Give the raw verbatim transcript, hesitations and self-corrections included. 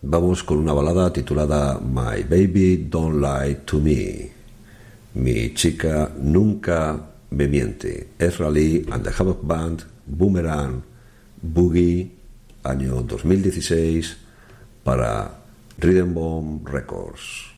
Vamos con una balada titulada My Baby Don't Lie to Me. Mi chica nunca me miente. Ezra Lee and the Havoc Band, Boomerang Boogie, año dos mil dieciséis, para Rhythm Bomb Records.